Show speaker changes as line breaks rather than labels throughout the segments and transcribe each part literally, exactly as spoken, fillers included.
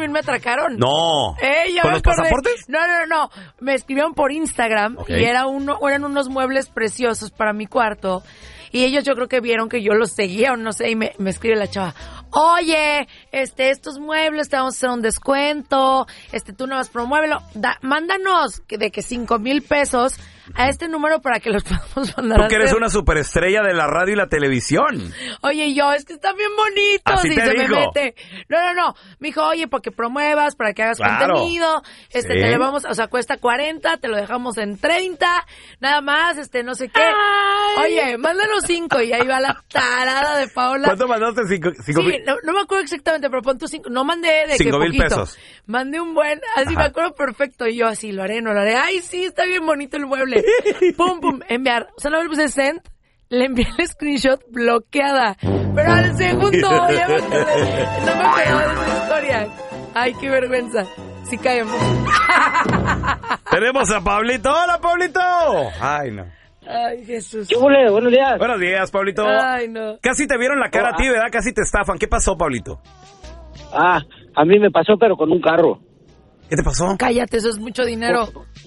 también me atracaron.
No.
Eh, ya
¿Con
me
los
acordé.
pasaportes?
No, no, no. Me escribieron por Instagram
Ok.
y era uno, eran unos muebles preciosos para mi cuarto. Y ellos yo creo que vieron que yo los seguía o no sé, y me, me escribe la chava, oye, este, estos muebles te vamos a hacer un descuento, este, tú nada más promuévelo, da, mándanos que- de que cinco mil pesos a este número para que los podamos mandar
Tú
a
que eres
hacer.
una superestrella de la radio y la televisión.
Oye, yo, es que están bien bonitos.
Así
y
te
se
dijo.
me mete. No, no, no. Me dijo, oye, para que promuevas, para que hagas
Claro.
contenido. Este,
Sí.
te le vamos, o sea, cuesta cuarenta, te lo dejamos en treinta. Nada más, este, no sé qué. Oye, mándanos cinco. Y ahí va la tarada de Paola.
¿Cuánto mandaste? Cinco, cinco
Sí,
mil.
no, no me acuerdo exactamente, pero pon tu cinco. No mandé de
Cinco
que
mil
poquito.
pesos.
Mandé un buen, así
Ajá.
me acuerdo perfecto. Y yo así, lo haré, no lo haré. Ay, sí, está bien bonito el mueble. Pum, pum, enviar. O sea, no le puse send, le envié el screenshot bloqueada. Pero al segundo, ya me acordé. No me acordaba de esa historia. Ay, qué vergüenza. Sí caemos.
Tenemos a Pablito. ¡Hola, Pablito! Ay, no.
Ay, Jesús.
¿Qué huele? Buenos días.
Buenos días, Pablito.
Ay, no.
Casi te vieron la cara a ti, ¿verdad? Casi te estafan. ¿Qué pasó, Pablito?
Ah, a mí me pasó, pero con un carro.
¿Qué te pasó?
Cállate, eso es mucho dinero.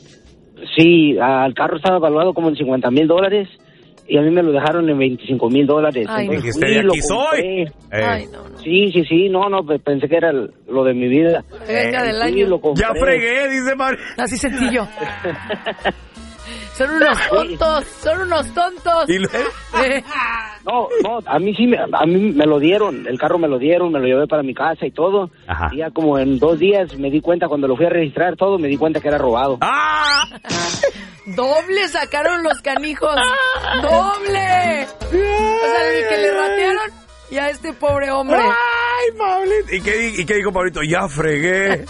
Sí, ah, el carro estaba evaluado como en cincuenta mil dólares y a mí me lo dejaron en veinticinco mil dólares.
Ay,
Entonces
Dijiste,
fui,
de
lo
aquí soy.
compré.
Eh,
Ay, no, no.
Sí, sí, sí, no, no, pe- pensé que era el- lo de mi vida.
Venga del
Sí,
año.
lo compré.
ya fregué, dice Mario.
Así sencillo. Son unos tontos, son unos tontos.
Y luego-
Eh,
No, no, a mí sí, me, a mí me lo dieron, el carro me lo dieron, me lo llevé para mi casa y todo.
Ajá.
Y ya como en dos días me di cuenta, cuando lo fui a registrar todo, me di cuenta que era robado.
¡Ah!
doble sacaron los canijos. ¡Doble! O sea, el que le ratearon y a este pobre hombre.
¡Ay, Pablito! ¿Y qué, di- ¿Y qué dijo Pablito? Ya fregué.